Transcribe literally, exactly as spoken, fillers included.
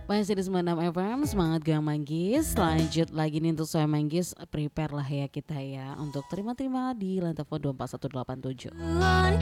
Masih di sembilan puluh enam F M, semangat Gang Manggis. Lanjut lagi nih untuk saya Manggis, prepare lah ya kita ya untuk terima-terima di lantai dua empat satu delapan tujuh.